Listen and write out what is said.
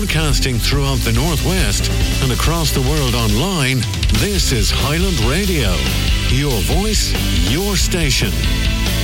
Broadcasting throughout the Northwest and across the world online, this is Highland Radio. Your voice, your station.